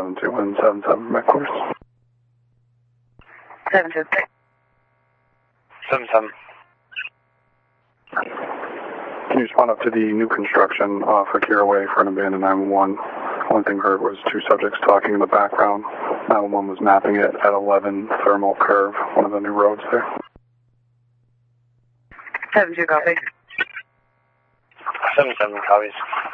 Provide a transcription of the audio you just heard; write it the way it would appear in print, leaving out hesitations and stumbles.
72177 McCourse. 777. 77. Can you respond up to the new construction off Akira Way for an abandoned 911? One thing heard was two subjects talking in the background. 911 was mapping it at 11 Thermal Curve, one of the new roads there. 72 copy. 77 copies.